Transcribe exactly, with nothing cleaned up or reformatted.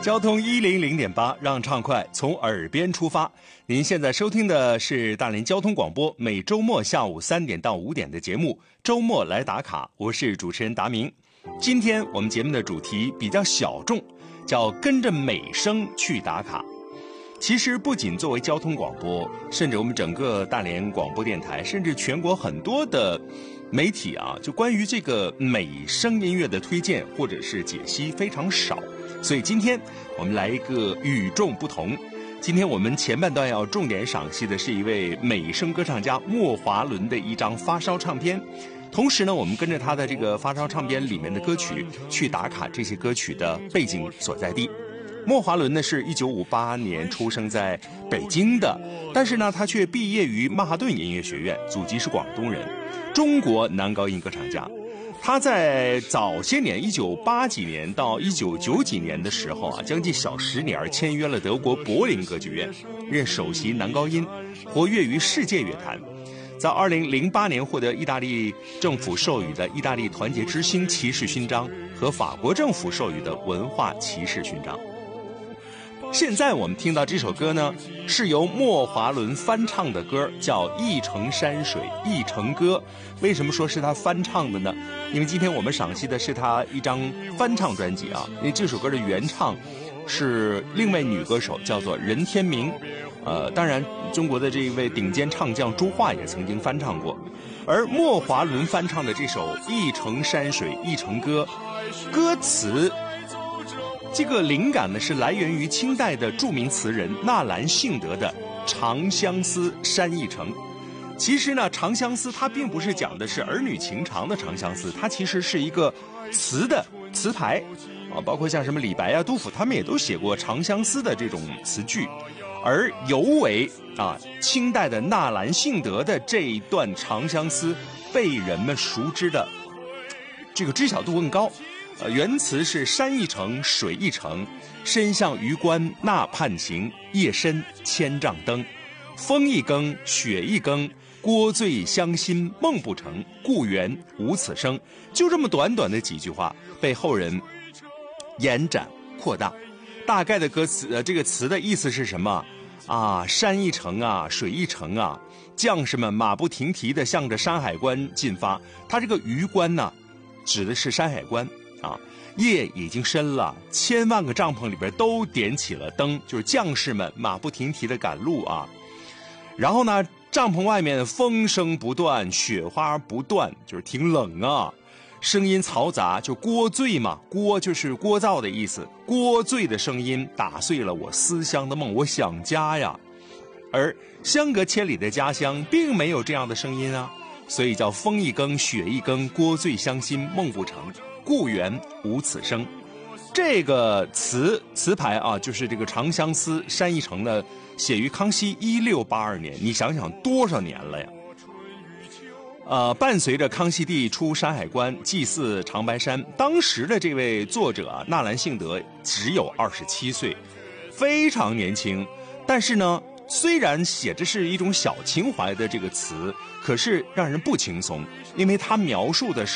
交通一零零点八，让畅快从耳边出发。您现在收听的是大连交通广播，每周末下午三点到五点的节目《周末来打卡》，我是主持人达明。今天我们节目的主题比较小众，叫跟着美声去打卡。其实不仅作为交通广播，甚至我们整个大连广播电台，甚至全国很多的媒体啊，就关于这个美声音乐的推荐或者是解析非常少。所以今天我们来一个与众不同。今天我们前半段要重点赏析的是一位美声歌唱家莫华伦的一张发烧唱片，同时呢，我们跟着他的这个发烧唱片里面的歌曲去打卡这些歌曲的背景所在地。莫华伦呢是一九五八年出生在北京的，但是呢他却毕业于曼哈顿音乐学院，祖籍是广东人，中国男高音歌唱家。他在早些年一九八几年到一九九几年的时候啊，将近小十年签约了德国柏林歌剧院，任首席男高音，活跃于世界乐坛。在二零零八年获得意大利政府授予的意大利团结之星骑士勋章和法国政府授予的文化骑士勋章。现在我们听到这首歌呢，是由莫华伦翻唱的歌，叫《一程山水一程歌》。为什么说是他翻唱的呢？因为今天我们赏析的是他一张翻唱专辑啊，因为这首歌的原唱是另位女歌手，叫做任天明。呃，当然中国的这一位顶尖唱将朱桦也曾经翻唱过。而莫华伦翻唱的这首《一程山水一程歌》，歌词这个灵感呢是来源于清代的著名词人纳兰性德的《长相思山一程》。其实呢，《长相思》它并不是讲的是儿女情长的长相思，它其实是一个词的词牌啊，包括像什么李白啊、杜甫，他们也都写过长相思的这种词句。而尤为啊，清代的纳兰性德的这一段长相思被人们熟知的这个知晓度更高。呃，原词是山一程，水一程，身向榆关那畔行，夜深千丈灯，风一更，雪一更，聒醉相心梦不成，故园无此声。就这么短短的几句话，被后人延展扩大。大概的歌词，呃，这个词的意思是什么啊？山一程啊，水一程啊，将士们马不停蹄地向着山海关进发。它这个榆关呢，指的是山海关。啊，夜已经深了，千万个帐篷里边都点起了灯，就是将士们马不停蹄的赶路啊。然后呢，帐篷外面风声不断，雪花不断，就是挺冷啊。声音嘈杂，就聒醉嘛，聒就是聒噪的意思，聒醉的声音打碎了我思乡的梦，我想家呀。而相隔千里的家乡并没有这样的声音啊，所以叫风一更，雪一更，聒醉相心梦不成，故园无此声。这个词词牌啊，就是这个《长相思山一程》呢，写于康熙一六八二年，你想想多少年了呀？呃，伴随着康熙帝出山海关祭祀长白山，当时的这位作者啊，纳兰性德只有二十七岁，非常年轻。但是呢，虽然写着是一种小情怀的这个词，可是让人不轻松，因为他描述的是